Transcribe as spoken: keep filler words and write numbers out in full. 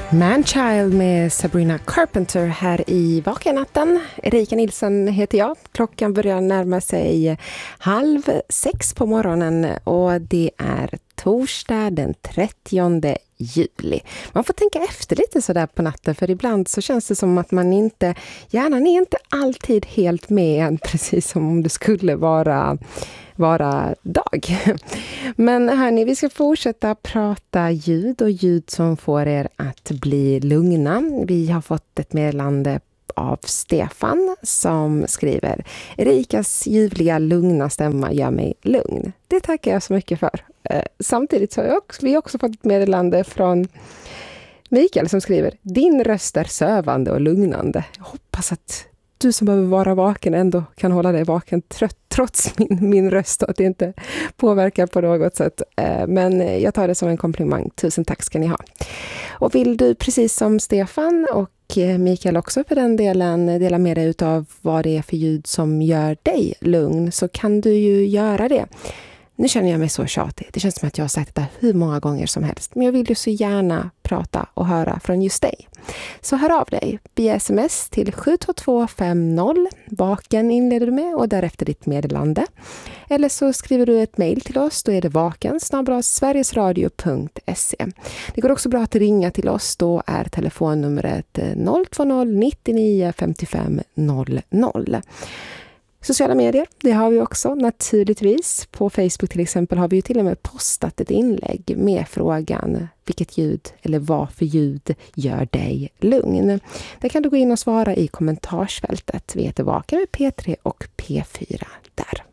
Manchild med Sabrina Carpenter här i Vakennatten. Erika Nilsson heter jag. Klockan börjar närma sig halv sex på morgonen och det är torsdag den trettionde juli. Man får tänka efter lite sådär på natten, för ibland så känns det som att man inte, hjärnan är inte alltid helt med än, precis som om det skulle vara vara dag. Men hörni, vi ska fortsätta prata ljud och ljud som får er att bli lugna. Vi har fått ett meddelande av Stefan som skriver: Erikas ljuvliga lugna stämma gör mig lugn. Det tackar jag så mycket för. Eh, samtidigt så har jag också, vi har också fått ett meddelande från Mikael som skriver: din röst är sövande och lugnande. Jag hoppas att du som behöver vara vaken ändå kan hålla dig vaken trött, trots min, min röst och att det inte påverkar på något sätt. Men jag tar det som en komplimang. Tusen tack ska ni ha. Och vill du precis som Stefan och Mikael också för den delen dela med dig av vad det är för ljud som gör dig lugn, så kan du ju göra det. Nu känner jag mig så tjatig. Det känns som att jag har sagt det hur många gånger som helst. Men jag vill ju så gärna prata och höra från just dig. Så hör av dig via sms till sju två två fem noll. Vaken inleder du med och därefter ditt meddelande. Eller så skriver du ett mejl till oss. Då är det vaken snabel-a sverigesradio punkt se. Det går också bra att ringa till oss. Då är telefonnumret noll två noll nittionio femtiofem noll noll. Sociala medier, det har vi också naturligtvis. På Facebook till exempel har vi ju till och med postat ett inlägg med frågan: vilket ljud eller vad för ljud gör dig lugn? Där kan du gå in och svara i kommentarsfältet. Vi heter Vaken med P tre och P fyra där.